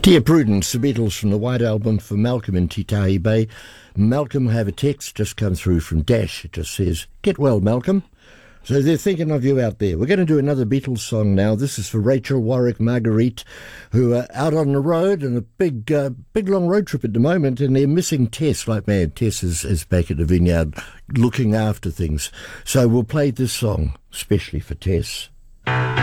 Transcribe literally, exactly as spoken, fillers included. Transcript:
Dear Prudence, the Beatles from the White Album for Malcolm in Titahi Bay. Malcolm, have a text just come through from Dash. It just says, "Get well, Malcolm." So they're thinking of you out there. We're going to do another Beatles song now. This is for Rachel, Warwick, Marguerite, who are out on the road and a big, uh, big long road trip at the moment, and they're missing Tess like mad. Tess is, is back at the vineyard looking after things. So we'll play this song, especially for Tess.